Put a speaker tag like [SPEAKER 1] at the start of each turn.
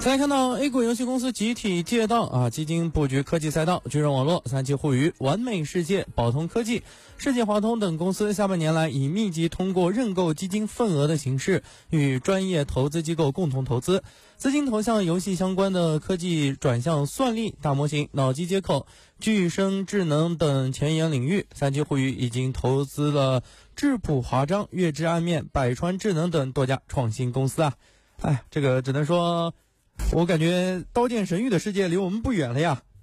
[SPEAKER 1] 再来看到 A 股游戏公司集体借道基金布局科技赛道，巨人网络、三七互娱、完美世界、宝通科技、世界华通等公司下半年来以密集通过认购基金份额的形式，与专业投资机构共同投资，资金投向游戏相关的科技，转向算力、大模型、脑机接口、具声智能等前沿领域。三七互娱已经投资了质朴华章、月之暗面、百川智能等多家创新公司这个只能说我感觉刀剑神域的世界离我们不远了呀。